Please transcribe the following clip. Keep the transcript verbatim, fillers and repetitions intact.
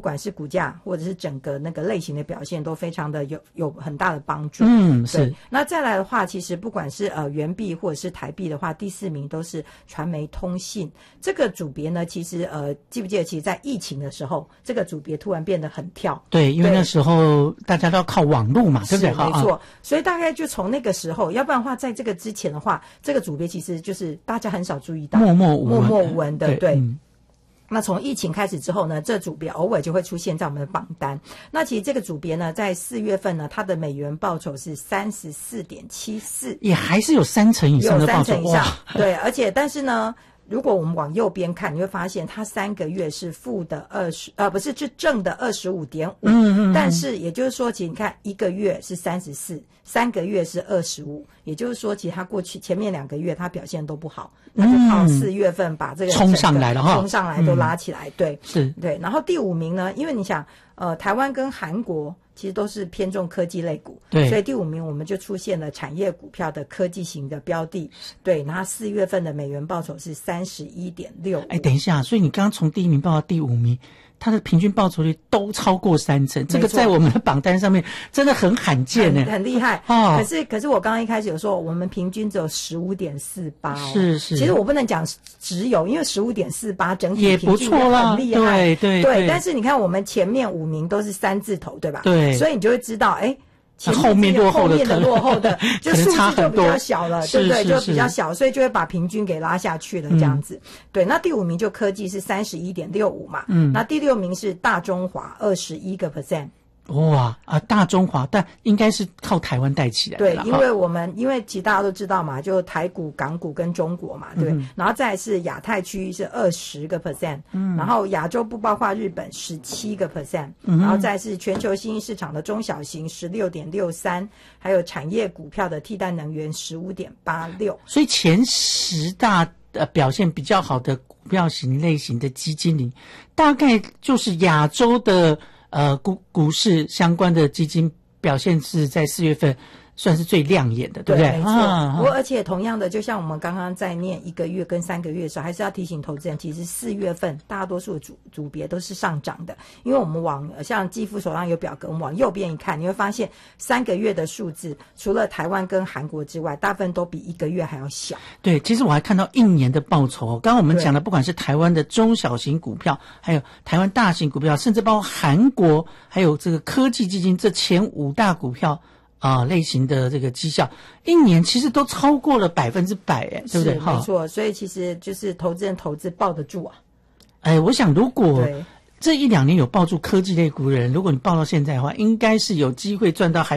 管是股价或者是整个那个类型的表现都非常的有有很大的帮助。 嗯，是。 那再来的话，其实不管是呃元币或者是台币的话，第四名都是传媒通信。这个组别呢，其实呃记不记得，其实在疫情的时候，这个组别突然变得很跳。 对，因为那时候大家都要靠网络嘛，对不对？ 没错、啊。所以大概就从那个时候，要不然的话，在这个之前的话，这个组别其实就是大家很少注意到， 默默无闻， 默默无闻的，对。对嗯， 那从疫情开始之后呢，这组别偶尔就会出现在我们的榜单。那其实这个组别呢，在四月份呢，它的美元报酬是 三十四点七四， 也还是有三成以上的报酬， 有三成以上。对，而且但是呢，如果我们往右边看，你会发现它三个月是负的二十，呃，不是，是正的二十五点五。嗯嗯。但是也就是说，其实你看一个月是三十四，三个月是二十五，也就是说，其实它过去前面两个月它表现都不好，它就靠四月份把这个冲上来了哈， 冲上来都拉起来，嗯、对， 是， 对。然后第五名呢，因为你想，呃，台湾跟韩国其实都是偏重科技类股， 对， 所以第五名我们就出现了产业股票的科技型的标的，对，然后四月份的美元报酬是 三十一点六五。 哎，等一下，所以你刚刚从第一名报到第五名，它的平均报酬率都超过三成，这个在我们的榜单上面真的很罕见呢， 很, 很厉害哦。可是可是我刚刚一开始有说，我们平均只有 十五点四八、哦、 是是。 其实我不能讲只有，因为 十五点四八 整体也平均也很厉害， 对对对, 对。但是你看我们前面五名都是三字头，对吧？ 对。 所以你就会知道，哎。前面后面落后的， 后面的落后的，就数字就比较小了，对不对？ 是是是就比较小，所以就会把平均给拉下去了，这样子。嗯、对，那第五名就科技是 三十一点六五 嘛，嗯，那第六名是大中华 二十一个 percent。 哇啊，大中华，但应该是靠台湾带起来的。 对，因为我们因为其实大家都知道嘛，就台股、港股跟中国嘛，对。嗯、然后再来是亚太区域是二十个 percent， 嗯，然后亚洲不包括日本十七个 percent， 然后再是全球新兴市场的中小型十六点六三，还有产业股票的替代能源十五点八六。 所以前十大呃表现比较好的股票型类型的基金里，大概就是亚洲的。呃，股股市相关的基金表现是在四月份算是最亮眼的，对不对？ 对，没错。啊、不过，而且同样的，就像我们刚刚在念一个月跟三个月的时候，还是要提醒投资人，其实四月份大多数的组组别都是上涨的，因为我们往像季夫手上有表格，我们往右边一看，你会发现三个月的数字，除了台湾跟韩国之外，大部分都比一个月还要小。 对，其实我还看到一年的报酬，刚刚我们讲的，不管是台湾的中小型股票，还有台湾大型股票，甚至包括韩国，还有这个科技基金，这前五大股票。啊，类型的这个绩效，一年其实都超过了百分之百，哎，对不对？ 没错，所以其实就是投资人投资抱得住啊。 哎，我想如果这一两年有抱住科技类股的人，如果你抱到现在的话，应该是有机会赚到还